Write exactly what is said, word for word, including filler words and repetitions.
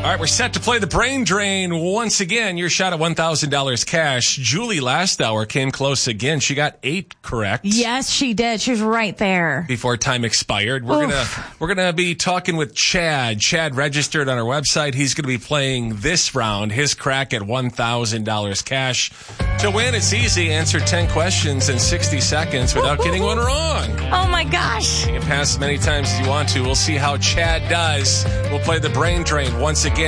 All right, we're set to play the brain drain once again. Your shot at one thousand dollars cash. Julie last hour came close again. She got eight correct. Yes, she did. She was right there. Before time expired. We're going to we're going to be talking with Chad. Chad registered on our website. He's going to be playing this round, his crack at one thousand dollars cash. To win, it's easy. Answer ten questions in sixty seconds without getting one wrong. Oh, my gosh. You can pass as many times as you want to. We'll see how Chad does. We'll play the brain drain once again.